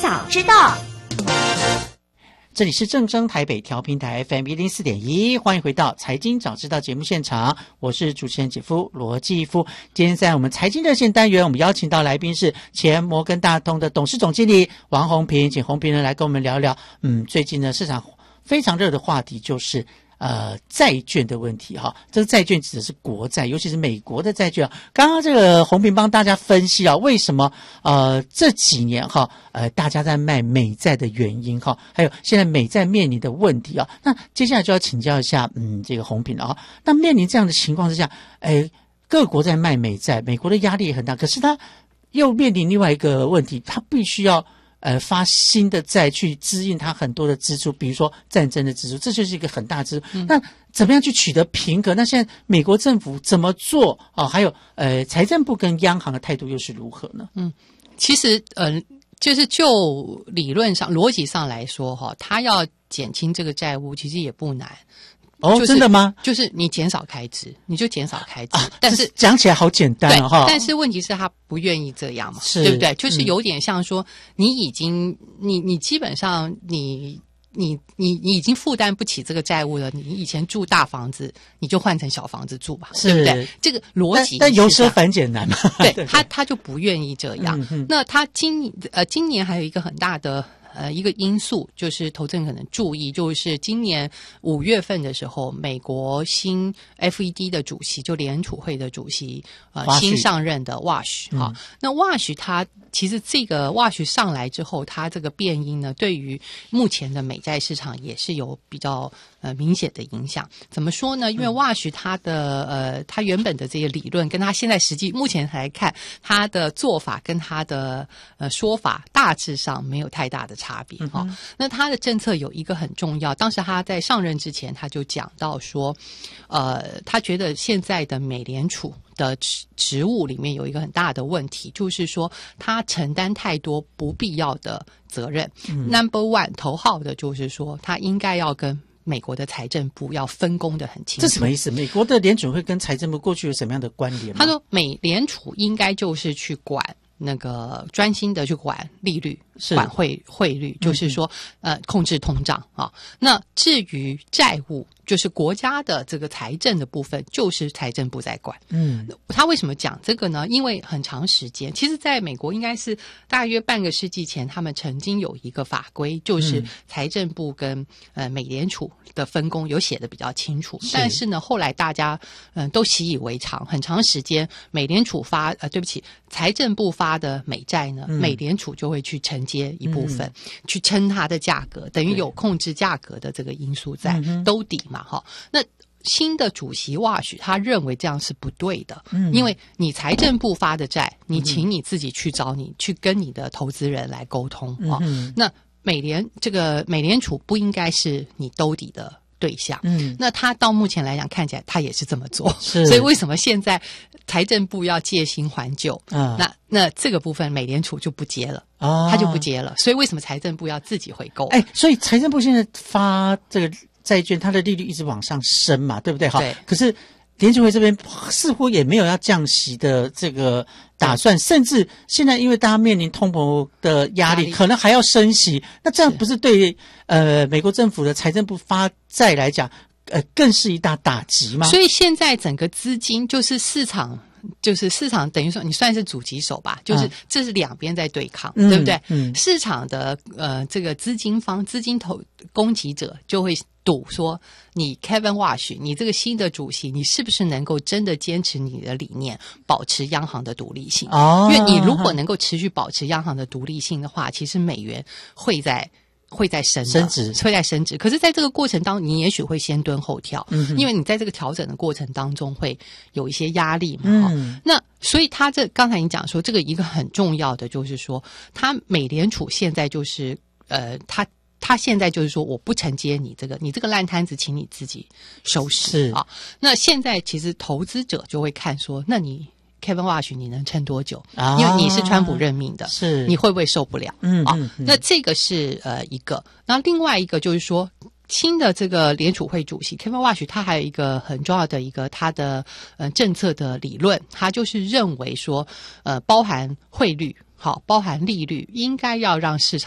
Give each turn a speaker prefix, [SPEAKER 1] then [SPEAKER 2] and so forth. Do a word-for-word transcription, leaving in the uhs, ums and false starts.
[SPEAKER 1] 早知道。
[SPEAKER 2] 这里是正声台北调频台 F M 一零四点一，欢迎回到财经早知道节目现场，我是主持人姐夫罗继夫。今天在我们财经热线单元，我们邀请到来宾是前摩根大通的董事总经理王宏平，请宏平呢来跟我们聊聊，嗯，最近呢市场非常热的话题就是呃，债券的问题哈，这个债券指的是国债，尤其是美国的债券啊。刚刚这个宏平帮大家分析啊，为什么呃这几年哈呃大家在卖美债的原因哈，还有现在美债面临的问题啊。那接下来就要请教一下嗯这个宏平了哈。那面临这样的情况之下，哎，各国在卖美债，美国的压力也很大，可是它又面临另外一个问题，它必须要呃，发新的债去支应它很多的支出，比如说战争的支出，这就是一个很大的支出。嗯、那怎么样去取得平衡？那现在美国政府怎么做啊、哦？还有呃，财政部跟央行的态度又是如何呢？
[SPEAKER 3] 嗯，其实呃，就是就理论上、逻辑上来说，哈，它要减轻这个债务，其实也不难。
[SPEAKER 2] 哦，
[SPEAKER 3] 就是、
[SPEAKER 2] 真的吗？
[SPEAKER 3] 就是你减少开支，你就减少开支。
[SPEAKER 2] 啊、
[SPEAKER 3] 但是
[SPEAKER 2] 讲起来好简单哦，哈。
[SPEAKER 3] 但是问题是他不愿意这样嘛，
[SPEAKER 2] 是
[SPEAKER 3] 对不对？就是有点像说，你已经，嗯、你你基本上你。你你你已经负担不起这个债务了，你以前住大房子，你就换成小房子住吧，对不对？这个逻辑
[SPEAKER 2] 但由奢反俭难嘛，
[SPEAKER 3] 对, 对他他就不愿意这样。
[SPEAKER 2] 嗯、
[SPEAKER 3] 那他今呃今年还有一个很大的。呃，一个因素就是投资人可能注意，就是今年五月份的时候，美国新 F E D 的主席，就联储会的主席，呃，新上任的 Wash 哈、嗯。那 Wash 他其实这个 Wash 上来之后，他这个变因呢，对于目前的美债市场也是有比较呃明显的影响。怎么说呢？因为 Wash 他的呃，他原本的这些理论，跟他现在实际目前来看，他的做法跟他的呃说法大致上没有太大的差别哈、嗯。那他的政策有一个很重要，当时他在上任之前，他就讲到说，呃，他觉得现在的美联储的职务里面有一个很大的问题，就是说他承担太多不必要的责任。嗯、Number one 头号的就是说，他应该要跟美国的财政部要分工的很清楚。
[SPEAKER 2] 这什么意思？美国的联储会跟财政部过去有什么样的关联吗？
[SPEAKER 3] 他说，美联储应该就是去管那个专心的去管利率，管汇汇率，就是说、嗯、呃控制通胀啊。那至于债务，就是国家的这个财政的部分，就是财政部在管。嗯，他为什么讲这个呢？因为很长时间，其实在美国应该是大约半个世纪前，他们曾经有一个法规，就是财政部跟呃美联储的分工有写的比较清楚。是但是呢，后来大家嗯、呃、都习以为常，很长时间美联储发呃对不起，财政部发的美债呢，嗯、美联储就会去承接一部分，嗯、去撑它的价格，等于有控制价格的这个因素在兜底嘛。好，那新的主席沃许他认为这样是不对的，嗯，因为你财政部发的债，你请你自己去找你、嗯、去跟你的投资人来沟通啊、嗯哦。那美联这个美联储不应该是你兜底的对象，嗯，那他到目前来讲看起来他也是这么做，是，所以为什么现在财政部要借新还旧？嗯，那那这个部分美联储就不接了，啊，他就不接了，所以为什么财政部要自己回购？
[SPEAKER 2] 哎，所以财政部现在发这个债券，它的利率一直往上升嘛，对不对？好，可是联储会这边似乎也没有要降息的这个打算，甚至现在因为大家面临通膨的压力，压力可能还要升息。那这样不是对呃美国政府的财政部发债来讲，呃更是一大打击吗？
[SPEAKER 3] 所以现在整个资金就是市场。就是市场等于说你算是主击手吧，就是这是两边在对抗，嗯、对不对？嗯，市场的呃这个资金方资金投供给者就会赌说，你 Kevin Wash 你这个新的主席，你是不是能够真的坚持你的理念，保持央行的独立性？哦，因为你如果能够持续保持央行的独立性的话，其实美元会在。会在升
[SPEAKER 2] 升值，
[SPEAKER 3] 会在升值。可是在这个过程当中，你也许会先蹲后跳，嗯，因为你在这个调整的过程当中会有一些压力嘛。嗯，哦、那所以他这刚才你讲说，这个一个很重要的就是说，他美联储现在就是呃，他他现在就是说，我不承接你这个，你这个烂摊子，请你自己收拾啊。那现在其实投资者就会看说，那你。Kevin Wash 你能撑多久、啊、因为你是川普任命的，是你会不会受不了？嗯啊，嗯嗯那这个是呃一个，那另外一个就是说新的这个联储会主席 Kevin Wash 他还有一个很重要的一个他的呃政策的理论，他就是认为说呃包含汇率好包含利率应该要让市场